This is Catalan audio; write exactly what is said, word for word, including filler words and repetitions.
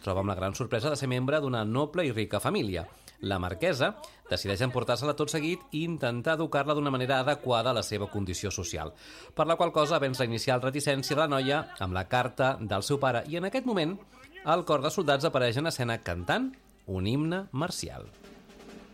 troba amb la gran sorpresa de ser membre d'una noble i rica família. La marquesa decideix emportar-se-la tot seguit i intentar educar-la d'una manera adequada a la seva condició social, per la qual cosa venç la inicial reticència de la noia amb la carta del seu pare i en aquest moment el cor de soldats apareix en escena cantant un himne marcial.